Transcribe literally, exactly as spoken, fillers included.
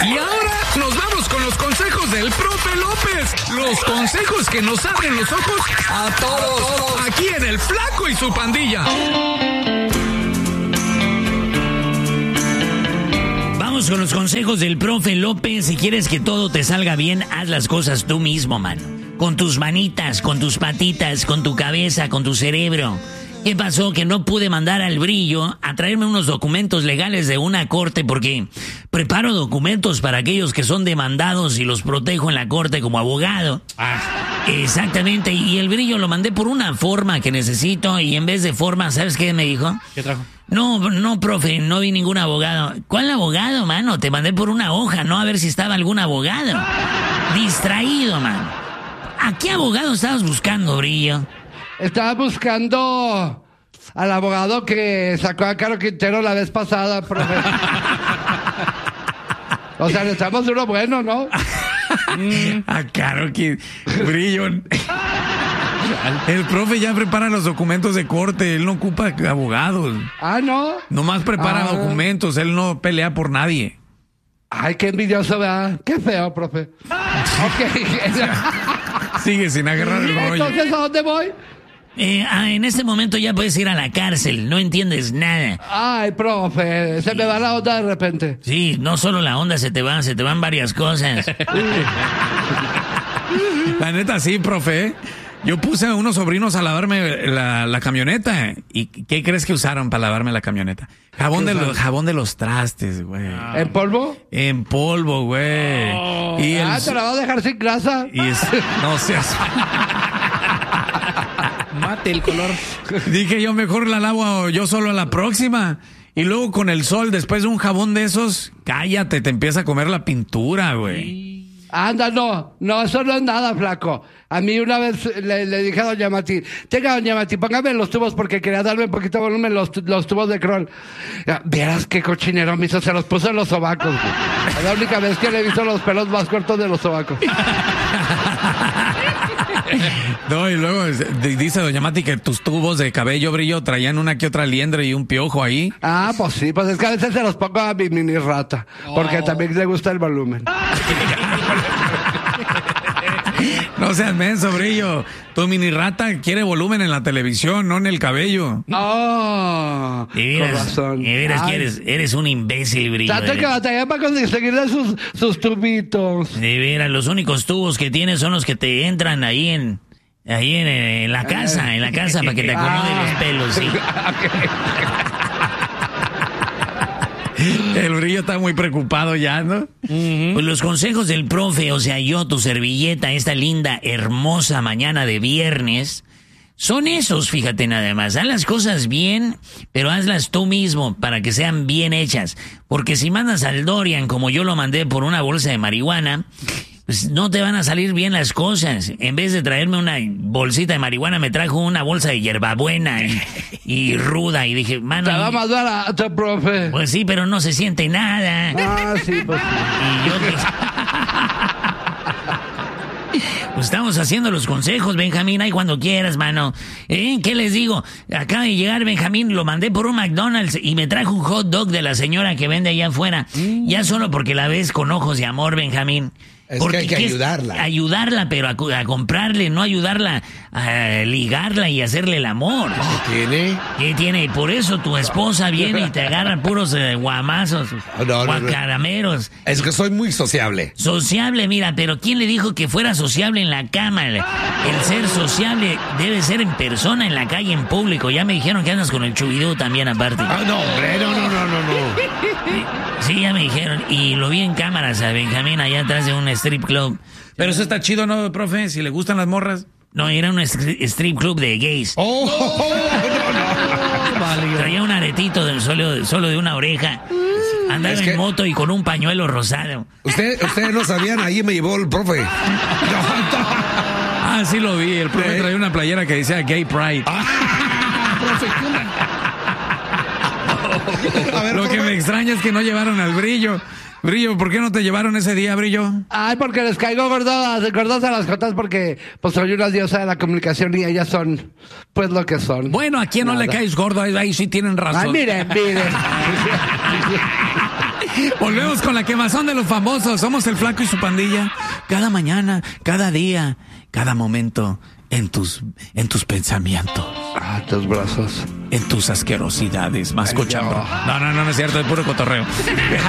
Y ahora nos vamos con los consejos del profe López. Los consejos que nos abren los ojos a todos. Aquí en El Flaco y su Pandilla. Vamos con los consejos del profe López. Si quieres que todo te salga bien, haz las cosas tú mismo, mano. Con tus manitas, con tus patitas, con tu cabeza, con tu cerebro. ¿Qué pasó? Que no pude mandar al Brillo a traerme unos documentos legales de una corte porque preparo documentos para aquellos que son demandados y los protejo en la corte como abogado. Ah. Exactamente, y el Brillo lo mandé por una forma que necesito y en vez de forma, ¿sabes qué me dijo? ¿Qué trajo? No, no, profe, no vi ningún abogado. ¿Cuál abogado, mano? Te mandé por una hoja, no a ver si estaba algún abogado. Distraído, mano. ¿A qué abogado estabas buscando, Brillo? Estaba buscando al abogado que sacó a Caro Quintero la vez pasada, profe. O sea, necesitamos uno bueno, ¿no? A Caro Quintero. Brillo. El profe ya prepara los documentos de corte, él no ocupa abogados. Ah, ¿no? Nomás prepara ah. documentos, él no pelea por nadie. Ay, qué envidioso, ¿verdad? Qué feo, profe. Ok. Sigue sin agarrar el rollo. Entonces, ¿a dónde voy? Eh, ah, en este momento ya puedes ir a la cárcel, no entiendes nada. Ay, profe, se me va la onda de repente. Sí, no solo la onda se te va, se te van varias cosas. La neta, sí, profe. Yo puse a unos sobrinos a lavarme la, la camioneta. ¿Y qué crees que usaron para lavarme la camioneta? Jabón de los, jabón de los trastes, güey. Ah. ¿En polvo? En polvo, güey. Oh. Y ah, el, te la vas a dejar sin grasa. Y es, no seas... Mate el color. Dije yo, mejor la lavo yo solo a la próxima. Y luego con el sol, después de un jabón de esos, cállate, te empieza a comer la pintura, güey. Anda, no, no, eso no es nada, flaco. A mí una vez le, le dije a doña Mati, tenga, doña Mati, póngame los tubos porque quería darme un poquito de volumen los, los tubos de Kroll. Vieras qué cochinero me hizo, se los puso en los sobacos. Es la única vez que le he visto los pelos más cortos de los sobacos. No, y luego dice doña Mati que tus tubos de cabello, Brillo, traían una que otra liendre y un piojo ahí. Ah, pues sí, pues es que a veces se los pongo a mi mini rata, porque oh. también le gusta el volumen. No seas menso, Brillo. Tu mini rata quiere volumen en la televisión, no en el cabello. No. Y con razón. Y verás que eres, eres un imbécil, Brillo. Tanto que batallé para conseguirle sus, sus tubitos. De veras, los únicos tubos que tienes son los que te entran ahí en... Ahí en, en la casa, en la casa, para que te acomoden los pelos, sí. El Brillo está muy preocupado ya, ¿no? Uh-huh. Pues los consejos del profe, o sea, yo, tu servilleta, esta linda, hermosa mañana de viernes, son esos, fíjate nada más. Haz las cosas bien, pero hazlas tú mismo para que sean bien hechas. Porque si mandas al Dorian, como yo lo mandé por una bolsa de marihuana, pues no te van a salir bien las cosas. En vez de traerme una bolsita de marihuana, me trajo una bolsa de hierbabuena y, y ruda. Y dije, mano... Te va a mandar a tu profe. Pues sí, pero no se siente nada. Ah, sí, pues sí. Y yo pues... pues estamos haciendo los consejos, Benjamín, ahí cuando quieras, mano. ¿Eh? ¿Qué les digo? Acaba de llegar Benjamín, lo mandé por un McDonald's y me trajo un hot dog de la señora que vende allá afuera. Mm. Ya solo porque la ves con ojos de amor, Benjamín. Es Porque que hay que ayudarla. Ayudarla, pero a, a comprarle, no ayudarla a ligarla y hacerle el amor. ¿Qué tiene? ¿Qué tiene? Por eso tu esposa viene y te agarra puros eh, guamazos, no, no, guacarameros. No. Es que soy muy sociable. Sociable, mira, pero ¿quién le dijo que fuera sociable en la cama? El, el ser sociable debe ser en persona, en la calle, en público. Ya me dijeron que andas con el chubidú también aparte. Ah, no, hombre, no, no, no, no, no. Sí, ya me dijeron. Y lo vi en cámaras a Benjamín allá atrás de un strip club. Pero eso está chido, ¿no, profe? Si le gustan las morras. No, era un strip club de gays. Oh, oh, oh, no, no. Vale. Traía un aretito de solo, solo de una oreja. Andaba es en que... moto y con un pañuelo rosado. Usted, ustedes lo sabían, ahí me llevó el profe. No, no. Ah, sí lo vi. El profe ¿Eh? traía una playera que decía Gay Pride. Ah, profe, A ver, lo profe. Que me extraña es que no llevaron al Brillo. Brillo, ¿por qué no te llevaron ese día, Brillo? Ay, porque les caigo gordas, gordas a las jotas porque pues soy una diosa de la comunicación y ellas son, pues, lo que son. Bueno, ¿a quién Nada. no le caes gordo? Ahí sí tienen razón. Ay, miren, miren. Volvemos con la quemazón de los famosos. Somos el Flaco y su pandilla. Cada mañana, cada día, cada momento en tus, en tus pensamientos. Ah, tus brazos. En tus asquerosidades, más Ay, cochambro. no. No, no, no, no es cierto, es puro cotorreo.